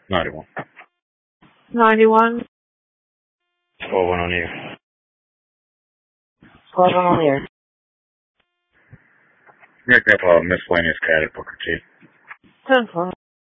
91. 91. 12 on air. 12 on air. Make up a miscellaneous cat at Booker T. 10-4.